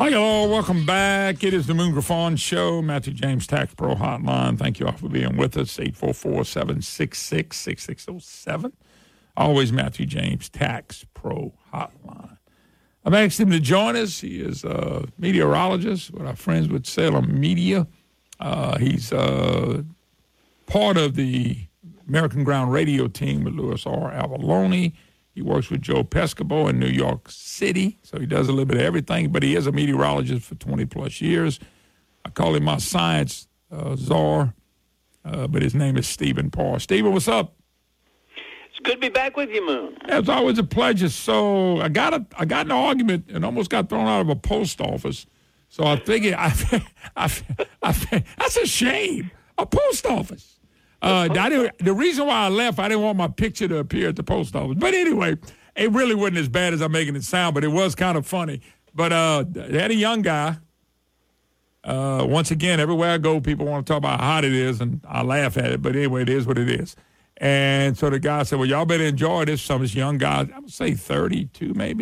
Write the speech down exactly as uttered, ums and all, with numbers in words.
Hi, hello. Welcome back. It is the Moon Griffon Show. Matthew James Tax Pro Hotline. Thank you all for being with us. eight four four, seven six six, six six zero seven. Always Matthew James Tax Pro Hotline. I've asked him to join us. He is a meteorologist with our friends with Salem Media. Uh, he's uh, part of the American Ground Radio team with Louis R. Avalone. He works with Joe Pescopo in New York City, so he does a little bit of everything, but he is a meteorologist for twenty-plus years. I call him my science uh, czar, uh, but his name is Stephen Parr. Stephen, what's up? It's good to be back with you, Moon. It's always a pleasure. So I got a, I got in an argument and almost got thrown out of a post office. So I figured, I, I, I, that's a shame, a post office. Uh, I didn't, the reason why I left, I didn't want my picture to appear at the post office. But anyway, it really wasn't as bad as I'm making it sound, but it was kind of funny. But uh, they had a young guy. Uh, once again, everywhere I go, people want to talk about how hot it is, and I laugh at it. But anyway, it is what it is. And so the guy said, well, y'all better enjoy this. Some of this young guy, I would say thirty-two maybe.